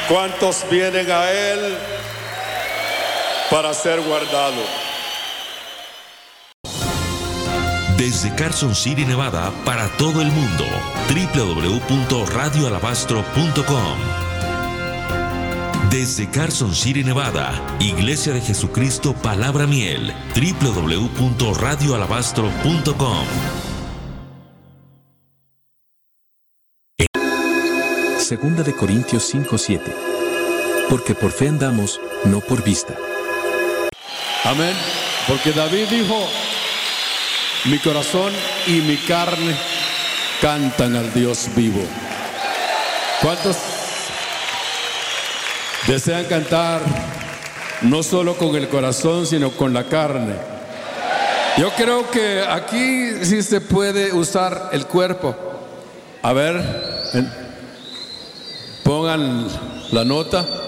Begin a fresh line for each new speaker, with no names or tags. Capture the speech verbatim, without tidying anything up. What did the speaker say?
¿Cuántos vienen a Él para ser guardados?
Desde Carson City, Nevada, para todo el mundo, doble u doble u doble u punto radio alabastro punto com. Desde Carson City, Nevada, Iglesia de Jesucristo Palabra Miel, doble u doble u doble u punto radio alabastro punto com.
Segunda de Corintios cinco siete. Porque por fe andamos, no por vista.
Amén. Porque David dijo: mi corazón y mi carne cantan al Dios vivo. ¿Cuántos desean cantar no solo con el corazón, sino con la carne? Yo creo que aquí sí se puede usar el cuerpo. A ver, pongan la nota.